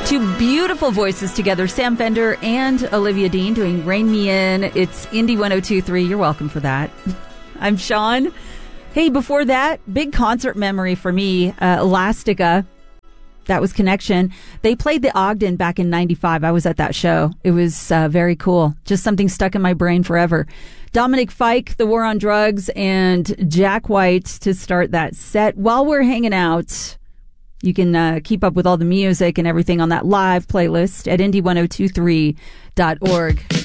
Two beautiful voices together, Sam Fender and Olivia Dean doing Rain Me In. It's Indie 102.3. You're welcome for that. I'm Sean. Hey, before that, big concert memory for me, Elastica. That was Connection. They played the Ogden back in 95. I was at that show. It was very cool. Just something stuck in my brain forever. Dominic Fike, The War on Drugs, and Jack White to start that set. While we're hanging out, you can keep up with all the music and everything on that live playlist at indie1023.org.